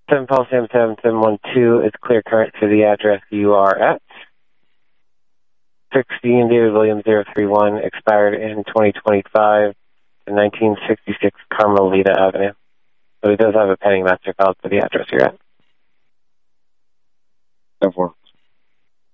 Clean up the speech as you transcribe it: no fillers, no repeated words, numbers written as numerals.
7 Paul Sam 7712 is clear current to the address you are at. 16 David Williams 031, expired in 2025 to 1966 Carmelita Avenue. So he does have a pending master filed for the address you're at. 10-4.